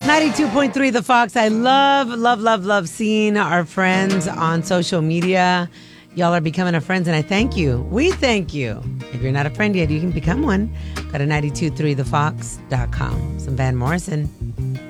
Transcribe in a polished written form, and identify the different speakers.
Speaker 1: 92.3 The Fox. I love seeing our friends on social media. Y'all are becoming our friends, and I thank you. We thank you. If you're not a friend yet, you can become one. Go to 923thefox.com. Some Van Morrison.